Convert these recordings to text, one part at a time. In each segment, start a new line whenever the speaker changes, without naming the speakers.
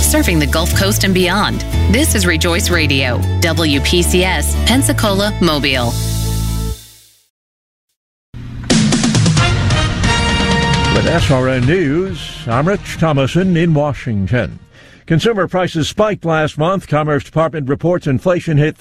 serving the Gulf Coast and beyond. This is Rejoice Radio, WPCS, Pensacola, Mobile.
With SRN News, I'm Rich Thomason in Washington. Consumer prices spiked last month. Commerce Department reports inflation hit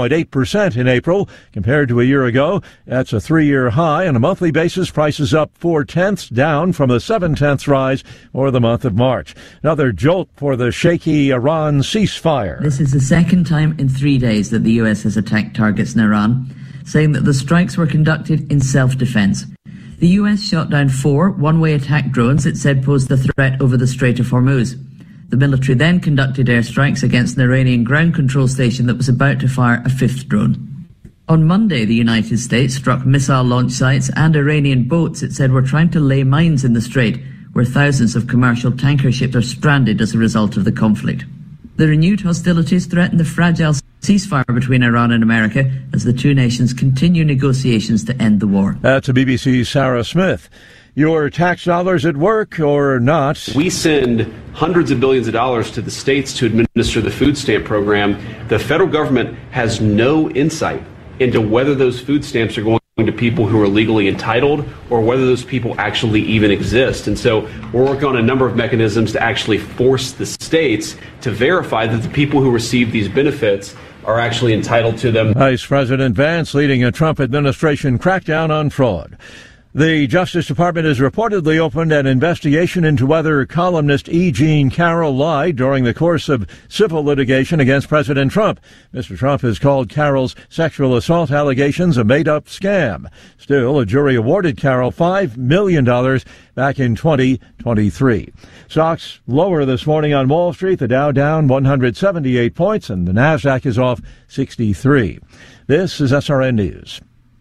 3.8% in April compared to a year ago. That's a 3-year high. On a monthly basis, prices up 0.4, down from the 0.7 rise for the month of March. Another jolt for the shaky Iran ceasefire.
This is the second time in 3 days that the U.S. has attacked targets in Iran, saying that the strikes were conducted in self-defense. The U.S. shot down 4 one-way attack drones it said posed a threat over the Strait of Hormuz. The military then conducted airstrikes against an Iranian ground control station that was about to fire a 5th drone. On Monday, the United States struck missile launch sites and Iranian boats it said were trying to lay mines in the strait, where thousands of commercial tanker ships are stranded as a result of the conflict. The renewed hostilities threaten the fragile ceasefire between Iran and America as the two nations continue negotiations to end the war.
That's BBC's Sarah Smith. Your tax dollars at work or not?
We send hundreds of billions of dollars to the states to administer the food stamp program. The federal government has no insight into whether those food stamps are going to people who are legally entitled or whether those people actually even exist. And so we're working on a number of mechanisms to actually force the states to verify that the people who receive these benefits are actually entitled to them.
Vice President Vance leading a Trump administration crackdown on fraud. The Justice Department has reportedly opened an investigation into whether columnist E. Jean Carroll lied during the course of civil litigation against President Trump. Mr. Trump has called Carroll's sexual assault allegations a made-up scam. Still, a jury awarded Carroll $5 million back in 2023. Stocks lower this morning on Wall Street. The Dow down 178 points, and the Nasdaq is off 63. This is SRN News.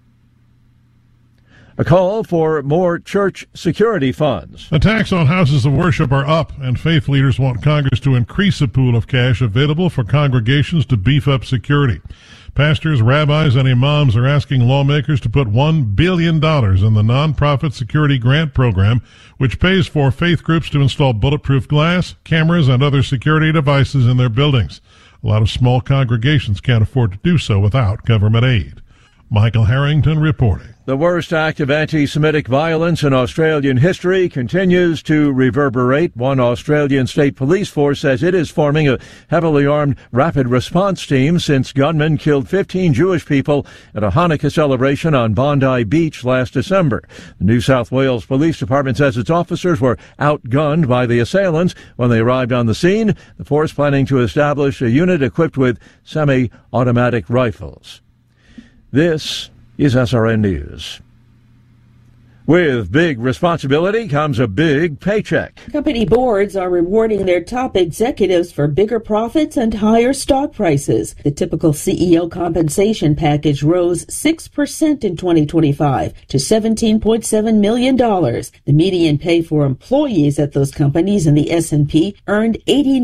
A call for more church security funds.
Attacks on houses of worship are up, and faith leaders want Congress to increase the pool of cash available for congregations to beef up security. Pastors, rabbis, and imams are asking lawmakers to put $1 billion in the nonprofit security grant program, which pays for faith groups to install bulletproof glass, cameras, and other security devices in their buildings. A lot of small congregations can't afford to do so without government aid. Michael Harrington reporting.
The worst act of anti-Semitic violence in Australian history continues to reverberate. One Australian state police force says it is forming a heavily armed rapid response team since gunmen killed 15 Jewish people at a Hanukkah celebration on Bondi Beach last December. The New South Wales Police Department says its officers were outgunned by the assailants when they arrived on the scene. The force planning to establish a unit equipped with semi-automatic rifles. This is SRN News. With big responsibility comes a big paycheck.
Company boards are rewarding their top executives for bigger profits and higher stock prices. The typical CEO compensation package rose 6% in 2025 to $17.7 million. The median pay for employees at those companies in the S&P earned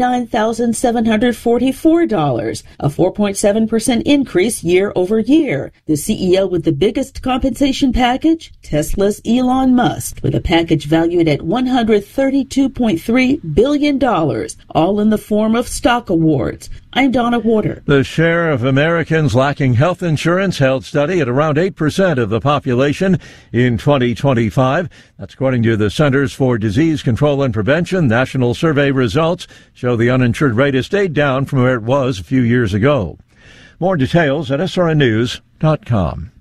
$89,744, a 4.7% increase year over year. The CEO with the biggest compensation package, Tesla's Elon Musk, with a package valued at $132.3 billion, all in the form of stock awards. I'm Donna Water.
The share of Americans lacking health insurance held steady at around 8% of the population in 2025. That's according to the Centers for Disease Control and Prevention. National survey results show the uninsured rate has stayed down from where it was a few years ago. More details at srnnews.com.